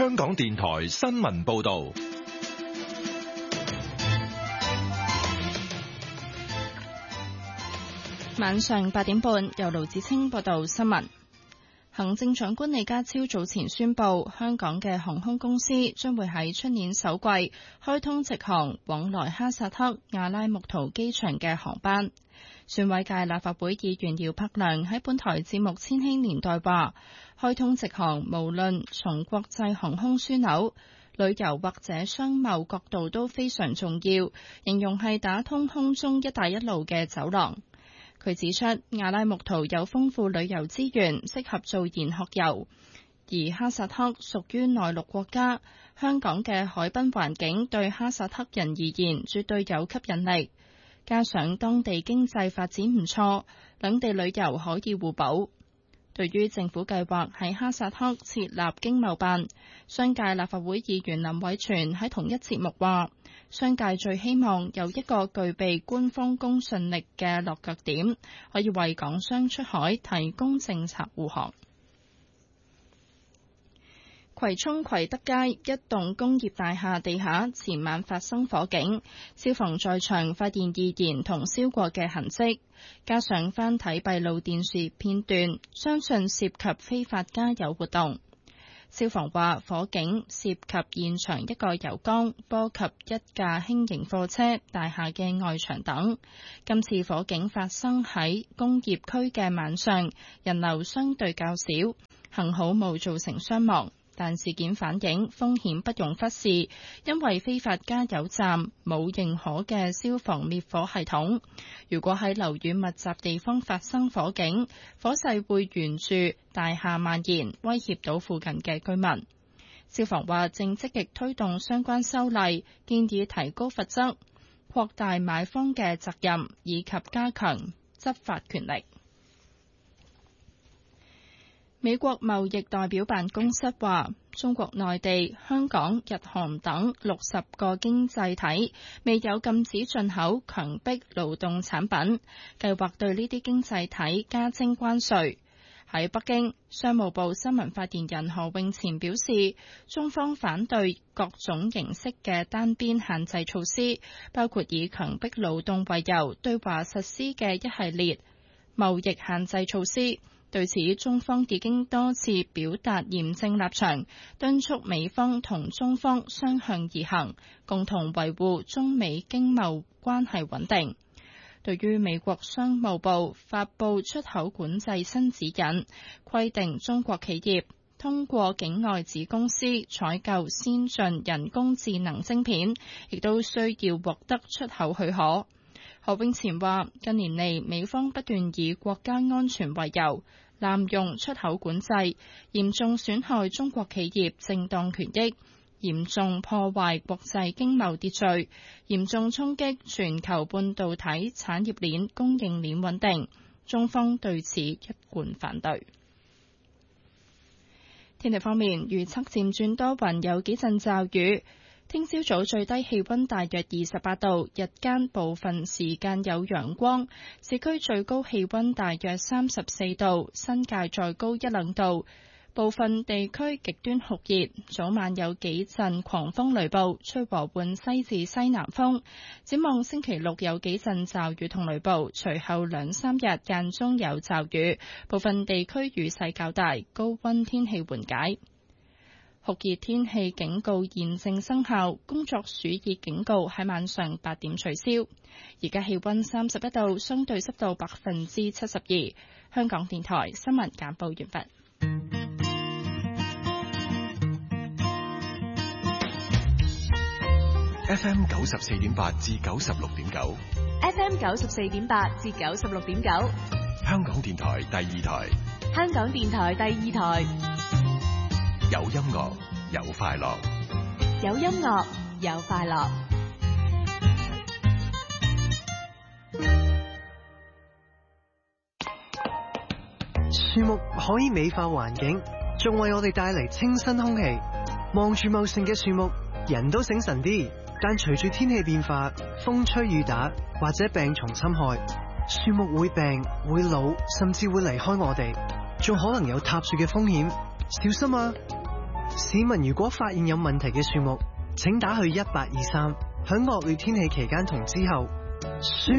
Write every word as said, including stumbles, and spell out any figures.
香港電台新聞報道。 晚上八點半，由盧子清報道新聞。行政長官李家超早前宣布，香港嘅航空公司將會喺出年首季開通直航往來哈薩克阿拉木圖機場嘅航班。選委界立法會議員姚柏良喺本台節目《千禧年代》話，開通直航無論從國際航空樞紐、旅遊或者商貿角度都非常重要，形容係打通空中一帶一路嘅走廊。佢指出，阿拉木圖有豐富旅遊資源，適合做研學遊，而哈薩克屬於內陸國家，香港嘅海濱環境對哈薩克人而言絕對有吸引力，加上當地經濟發展唔錯，兩地旅遊可以互補。對於政府計劃喺哈薩克設立經貿辦，商界立法會議員林偉全喺同一節目話，商界最希望有一個具備官方公信力嘅落腳點，可以為港商出海提供政策護航。葵涌葵德街一棟工業大廈地下前晚發生火警，消防在場發現易燃同燒過嘅痕跡，加上翻睇閉路電視片段，相信涉及非法加油活動。消防話火警涉及現場一個油缸，波及一架輕型貨車、大廈嘅外牆等。今次火警發生喺工業區嘅晚上，人流相對較少，幸好冇造成傷亡。但事件反映風險不容忽視，因為非法加油站冇認可嘅消防滅火系統。如果喺樓宇密集地方發生火警，火勢會沿住大廈蔓延，威脅到附近嘅居民。消防話正積極推動相關修例，建議提高罰則、擴大買方嘅責任，以及加強執法權力。美國貿易代表辦公室話，中國內地、香港、日韓等六十個經濟體未有禁止進口強迫勞動產品，計劃對呢啲經濟體加徵關稅。喺北京，商務部新聞發言人何永前表示，中方反對各種形式嘅單邊限制措施，包括以強迫勞動為由對華實施嘅一系列貿易限制措施。對此，中方已經多次表達嚴正立場，敦促美方同中方相向而行，共同維護中美經貿關係穩定。對於美國商務部發布出口管制新指引，規定中國企業通過境外子公司採購先進人工智能晶片，亦都需要獲得出口許可。何永前話，近年嚟美方不斷以國家安全為由，濫用出口管制，嚴重損害中國企業正當權益，嚴重破壞國際經貿秩序，嚴重衝擊全球半導體產業鏈供應鏈穩定。中方對此一貫反對。天氣方面，預測漸轉多雲，有幾陣驟雨。聽朝早最低氣溫大約二十八度，日間部分時間有陽光，市區最高氣溫大約三十四度，新界再高一兩度。部分地區極端酷熱，早晚有幾陣狂風雷暴，吹和緩西至西南風。展望星期六有幾陣驟雨同雷暴，隨後兩三日間中有驟雨，部分地區雨勢較大，高溫天氣緩解。酷熱天氣警告現正生效，工作暑熱警告喺晚上八點取消。而家氣溫三十一度，相對濕度百分之七十二。香港電台新聞簡報完畢。 F M 九十四點八至九十六點九 ，F M 九十四點八至九十六點九， 香港電台第二台， 香港電台第二台。 有音樂，有快樂， 有音樂，有快樂。 樹木可以美化環境，仲為我哋帶嚟清新空氣。望住茂盛嘅樹木，人都醒神啲。但隨住天氣變化，風吹雨打或者病蟲侵害，樹木會病、會老，甚至會離開我哋，仲可能有塌樹嘅風險。小心啊！ 市民如果發現有問題嘅樹木，請打去一八二三，響惡劣天氣期間同之後。